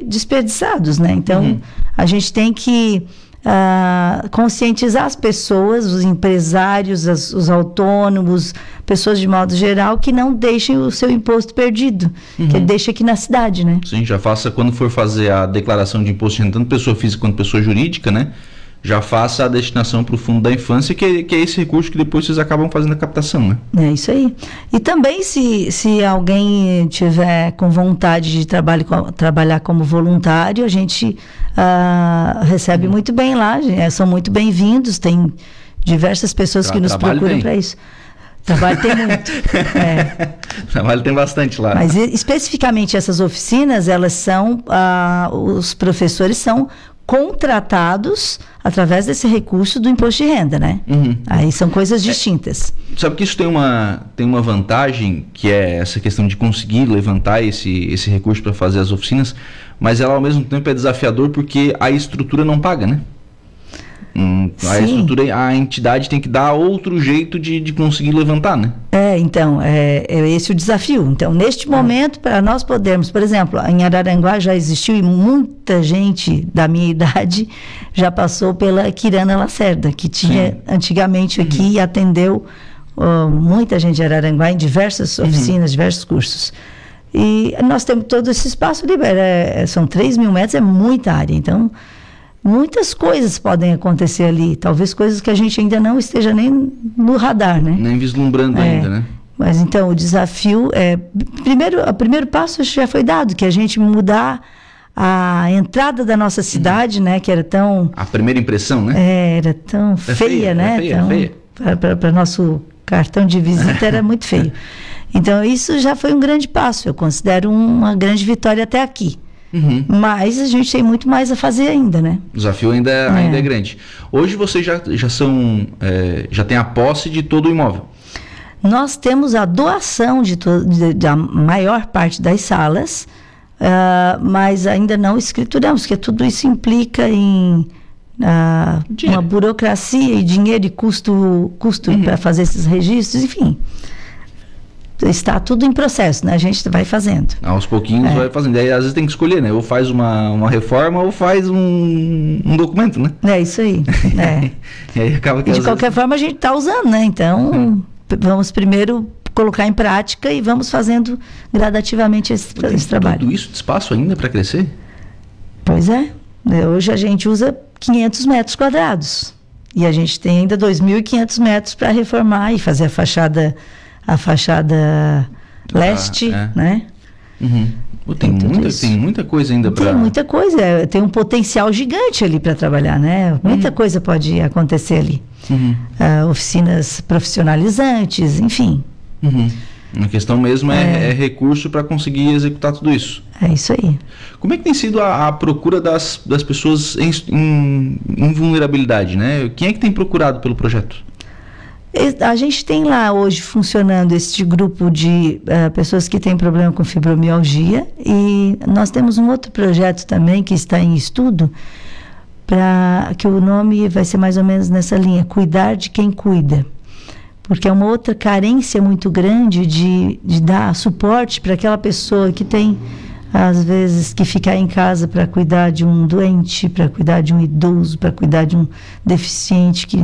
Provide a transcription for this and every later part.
desperdiçados, né? Então, a gente tem que conscientizar as pessoas, os empresários, os autônomos, pessoas de modo geral, que não deixem o seu imposto perdido, que deixe aqui na cidade, né? Sim, já faça, quando for fazer a declaração de imposto de renda, tanto pessoa física quanto pessoa jurídica, né? Já faça a destinação para o Fundo da Infância, que é esse recurso que depois vocês acabam fazendo a captação, né? É isso aí. E também, se alguém tiver com vontade de trabalhar como voluntário, a gente recebe muito bem lá, são muito bem-vindos, tem diversas pessoas que nos procuram para isso. Trabalho tem muito. Trabalho tem bastante lá. Mas especificamente essas oficinas, elas são, os professores são contratados através desse recurso do imposto de renda, né? Aí são coisas distintas. Sabe que isso tem uma vantagem, que é essa questão de conseguir levantar esse recurso para fazer as oficinas, mas ela ao mesmo tempo é desafiador porque a estrutura não paga, né? A estrutura, a entidade tem que dar outro jeito de conseguir levantar, né? Então, é esse o desafio. Então, neste momento, para nós podermos, por exemplo, em Araranguá já existiu e muita gente da minha idade já passou pela Quirana Lacerda, que tinha antigamente aqui e atendeu muita gente de Araranguá em diversas oficinas, diversos cursos. E nós temos todo esse espaço livre, são 3.000 metros, é muita área, então muitas coisas podem acontecer ali, talvez coisas que a gente ainda não esteja nem no radar, né? Nem vislumbrando ainda, né? Mas então o desafio o primeiro passo já foi dado, que a gente mudar a entrada da nossa cidade, né? Que era tão... A primeira impressão, né? Era tão feia, né? Feia. Para nosso cartão de visita era muito feio. Então isso já foi um grande passo, eu considero uma grande vitória até aqui. Mas a gente tem muito mais a fazer ainda, né? O desafio ainda é grande. Hoje vocês já têm a posse de todo o imóvel? Nós temos a doação da maior parte das salas, mas ainda não escrituramos, porque tudo isso implica em uma burocracia e dinheiro e custo para fazer esses registros, enfim. Está tudo em processo, né? A gente vai fazendo. Aos pouquinhos vai fazendo. E aí, às vezes tem que escolher, né? Ou faz uma reforma ou faz um documento, né? É isso aí. E aí acaba que de qualquer forma a gente está usando, né? Então, vamos primeiro colocar em prática e vamos fazendo gradativamente esse trabalho. Tudo isso de espaço ainda para crescer? Pois é. Hoje a gente usa 500 metros quadrados. E a gente tem ainda 2.500 metros para reformar e fazer a fachada leste, né? Tem muita coisa ainda para... Tem muita coisa, tem um potencial gigante ali para trabalhar, né? Muita coisa pode acontecer ali. Oficinas profissionalizantes, enfim. A questão mesmo é recurso para conseguir executar tudo isso. É isso aí. Como é que tem sido a procura das pessoas em vulnerabilidade, né? Quem é que tem procurado pelo projeto? A gente tem lá hoje funcionando este grupo de pessoas que têm problema com fibromialgia, e nós temos um outro projeto também que está em estudo, que o nome vai ser mais ou menos nessa linha, cuidar de quem cuida, porque é uma outra carência muito grande de dar suporte para aquela pessoa que tem, às vezes, que ficar em casa para cuidar de um doente, para cuidar de um idoso, para cuidar de um deficiente que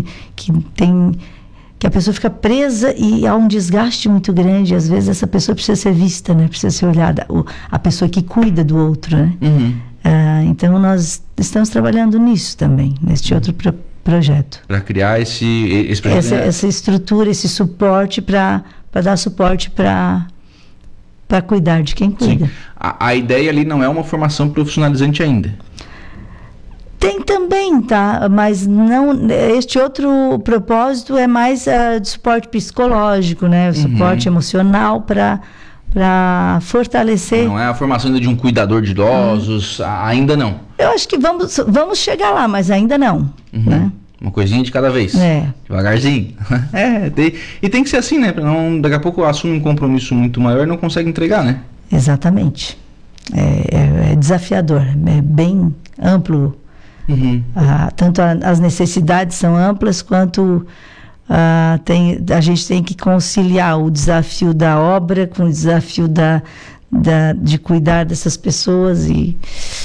a pessoa fica presa e há um desgaste muito grande. Às vezes essa pessoa precisa ser vista, né? Precisa ser olhada, a pessoa que cuida do outro, né? Então nós estamos trabalhando nisso também, neste outro projeto. Para criar esse projeto. Essa estrutura, esse suporte para dar suporte para cuidar de quem cuida. Sim. A ideia ali não é uma formação profissionalizante ainda. Tem também, tá? Mas não, este outro propósito é mais de suporte psicológico, né? Suporte emocional para fortalecer. Não é a formação ainda de um cuidador de idosos, ainda não. Eu acho que vamos chegar lá, mas ainda não, né? Uma coisinha de cada vez. Devagarzinho. E tem que ser assim, né? Para não, daqui a pouco assume um compromisso muito maior e não consegue entregar, né? Exatamente. É desafiador, é bem amplo. Tanto as necessidades são amplas, quanto a gente tem que conciliar o desafio da obra com o desafio de cuidar dessas pessoas, e